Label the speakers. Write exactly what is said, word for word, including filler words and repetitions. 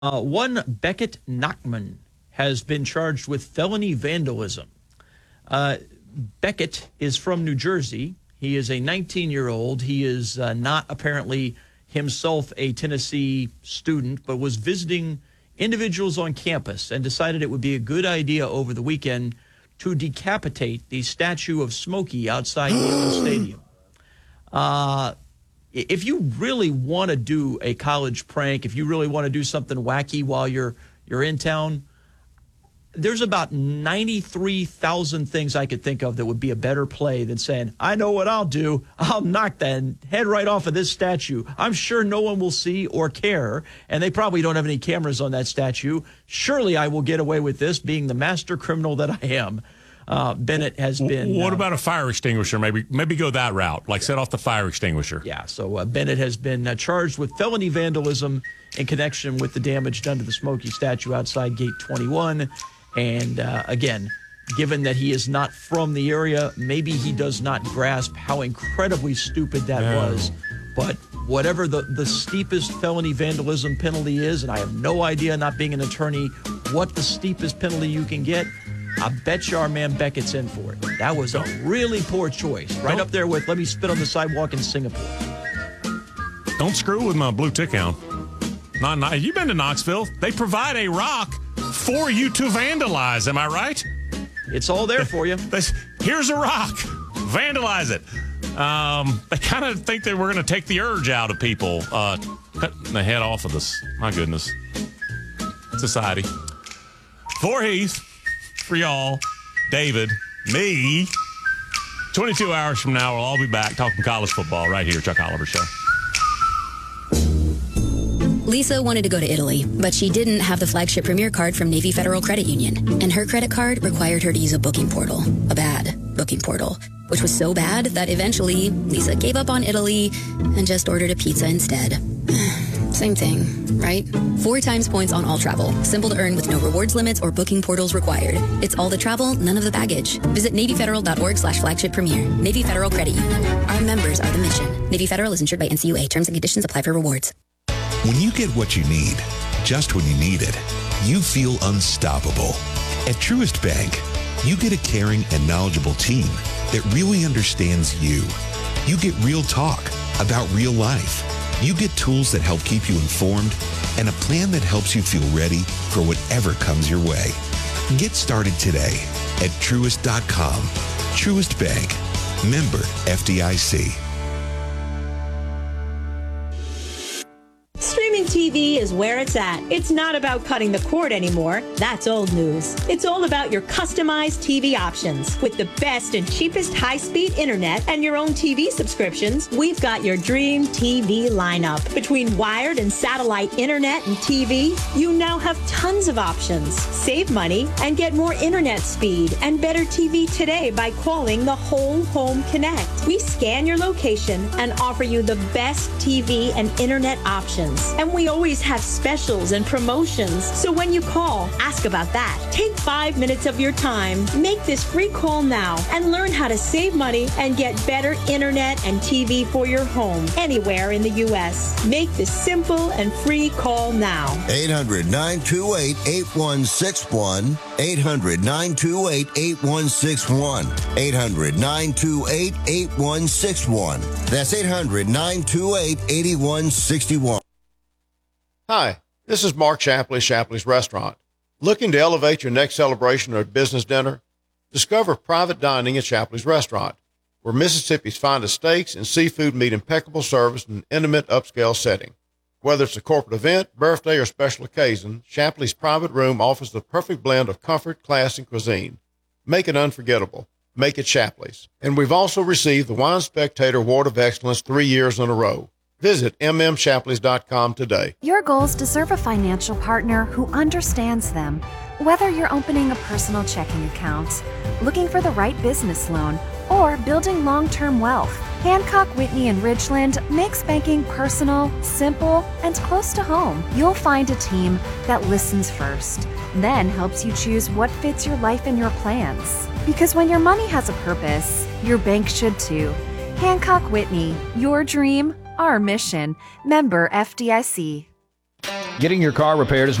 Speaker 1: Uh, one Beckett Nachman has been charged with felony vandalism. Uh, Beckett is from New Jersey. He is a nineteen-year-old. He is uh, not apparently himself a Tennessee student, but was visiting individuals on campus and decided it would be a good idea over the weekend to decapitate the statue of Smokey outside Neyland Stadium. Uh, if you really want to do a college prank, if you really want to do something wacky while you're you're in town, there's about ninety-three thousand things I could think of that would be a better play than saying, I know what I'll do. I'll knock that head right off of this statue. I'm sure no one will see or care, and they probably don't have any cameras on that statue. Surely I will get away with this, being the master criminal that I am. Uh, Bennett has been...
Speaker 2: What
Speaker 1: uh,
Speaker 2: about a fire extinguisher? Maybe maybe go that route, like set off the fire extinguisher.
Speaker 1: Yeah, so uh, Bennett has been uh, charged with felony vandalism in connection with the damage done to the Smokey statue outside Gate twenty-one. And uh, again, given that he is not from the area, maybe he does not grasp how incredibly stupid that
Speaker 2: yeah.
Speaker 1: was. But whatever the, the steepest felony vandalism penalty is, and I have no idea, not being an attorney, what the steepest penalty you can get, I bet you our man Beckett's in for it. That was a really poor choice. Right
Speaker 2: Don't,
Speaker 1: up there with let me spit on the sidewalk in Singapore.
Speaker 2: Don't screw with my blue tick hound. Not, not, you've been to Knoxville. They provide a rock for you to vandalize. Am I right?
Speaker 1: It's all there for you.
Speaker 2: Here's a rock. Vandalize it. Um, they kind of think that we're going to take the urge out of people. Uh, cutting the head off of this. My goodness. Society. For Heath, for y'all, David, me. twenty-two hours from now, we'll all be back talking college football right here, Chuck Oliver Show.
Speaker 3: Lisa wanted to go to Italy, but she didn't have the flagship Premier card from Navy Federal Credit Union, and her credit card required her to use a booking portal, a bad booking portal, which was so bad that eventually Lisa gave up on Italy and just ordered a pizza instead. Same thing, right? Four times points on all travel. Simple to earn with no rewards limits or booking portals required. It's all the travel, none of the baggage. Visit NavyFederal.org slash flagship premier. Navy Federal Credit Union. Our members are the mission. Navy Federal is insured by N C U A. Terms and conditions apply for rewards.
Speaker 4: When you get what you need, just when you need it, you feel unstoppable. At Truist Bank, you get a caring and knowledgeable team that really understands you. You get real talk about real life. You get tools that help keep you informed and a plan that helps you feel ready for whatever comes your way. Get started today at Truist dot com. Truist Bank. Member F D I C.
Speaker 5: Streaming T V is where it's at. It's not about cutting the cord anymore. That's old news. It's all about your customized T V options. With the best and cheapest high-speed internet and your own T V subscriptions, we've got your dream T V lineup. Between wired and satellite internet and T V, you now have tons of options. Save money and get more internet speed and better T V today by calling the Whole Home Connect. We scan your location and offer you the best T V and internet options. And we always have specials and promotions. So when you call, ask about that. Take five minutes of your time, make this free call now, and learn how to save money and get better internet and T V for your home anywhere in the U S. Make this simple and free call now.
Speaker 6: eight hundred, nine two eight, eight one six one. eight hundred, nine two eight, eight one six one. eight hundred, nine two eight, eight one six one. That's eight hundred, nine two eight, eight one six one.
Speaker 7: Hi, this is Mark Shapley, Shapley's Restaurant. Looking to elevate your next celebration or business dinner? Discover private dining at Shapley's Restaurant, where Mississippi's finest steaks and seafood meet impeccable service in an intimate, upscale setting. Whether it's a corporate event, birthday, or special occasion, Shapley's private room offers the perfect blend of comfort, class, and cuisine. Make it unforgettable. Make it Shapley's. And we've also received the Wine Spectator Award of Excellence three years in a row. Visit m m shapleys dot com today.
Speaker 8: Your goals deserve a financial partner who understands them. Whether you're opening a personal checking account, looking for the right business loan, or building long-term wealth, Hancock Whitney and Ridgeland makes banking personal, simple, and close to home. You'll find a team that listens first, then helps you choose what fits your life and your plans. Because when your money has a purpose, your bank should too. Hancock Whitney, your dream, our mission. Member F D I C.
Speaker 9: Getting your car repaired is